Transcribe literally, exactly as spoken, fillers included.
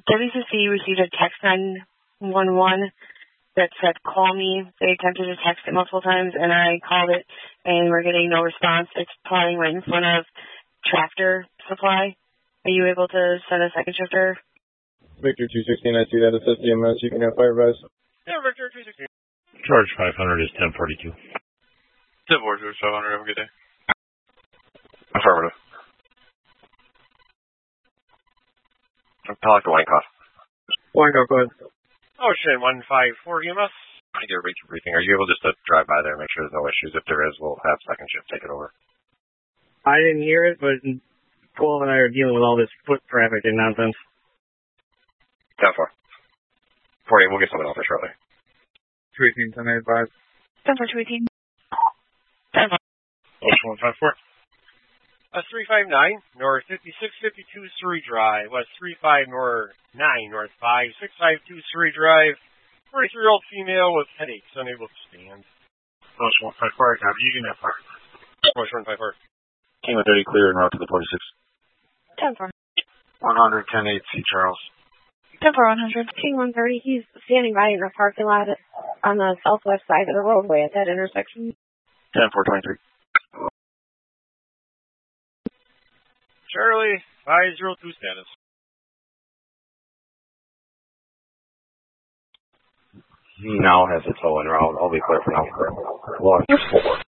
W C C received a text nine one one that said, call me. They attempted to text it multiple times, and I called it, and we're getting no response. It's plowing right in front of Tractor Supply. Are you able to send a second shifter? Victor two sixteen, I see that. Assist E M S. You can have fire advice. Yeah, Victor two sixteen. Charge five hundred is ten forty-two. ten forty-two, five hundred. Have a good day. Affirmative. Talk to Wyckoff. Wyckoff, go ahead. Ocean one five four E M S. I get a region briefing. Are you able just to drive by there and make sure there's no issues? If there is, we'll have second shift take it over. I didn't hear it, but twelve and I are dealing with all this foot traffic and nonsense. ten four. forty, we'll get someone out there shortly. two eighteen, ten eighty-five. ten four, two eighteen. ten four. Ocean one five four. Uh, three five nine, North fifty-six fifty-two Surrey Drive, West three five North nine, North five six five two Surrey Drive, forty-three-year-old female with headaches, unable to stand. Motion one five four, I got you, Unit four. Motion one five four. King with thirty clear en route to the forty-six. ten four. one hundred, ten eight, C. Charles. ten four, one hundred. King one thirty, he's standing by in a parking lot on the southwest side of the roadway at that intersection. ten four twenty-three. Charlie, five zero two status. Now has its own route. I'll be clear for now. Launch four.